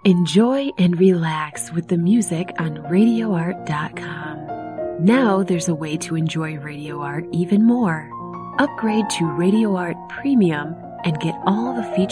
Enjoy and relax with the music on RadioArt.com. Now there's a way to enjoy Radio Art even more. Upgrade to Radio Art Premium and get all the features